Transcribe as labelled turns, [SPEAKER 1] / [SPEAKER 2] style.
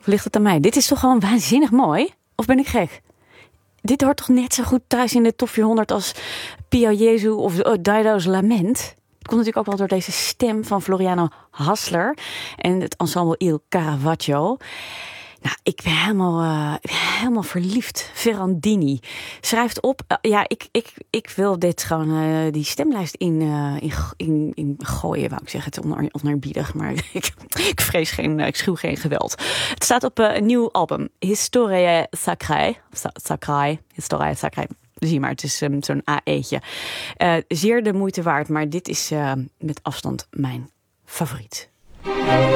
[SPEAKER 1] ligt het aan mij? Dit is toch gewoon waanzinnig mooi? Of ben ik gek? Dit hoort toch net zo goed thuis in de top 400 als Pio Jesu of Dido's Lament? Het komt natuurlijk ook wel door deze stem van Floriano Hassler en het ensemble Il Caravaggio. Nou, ik ben helemaal verliefd. Ferrandini schrijft op. Ik wil dit gewoon die stemlijst in gooien, wou ik zeggen. Het oneerbiedig, maar ik schuw geen geweld. Het staat op een nieuw album. Historiae Sacrae. Historiae Sacrae. Zie maar, het is zo'n AE'tje. Zeer de moeite waard, maar dit is met afstand mijn favoriet.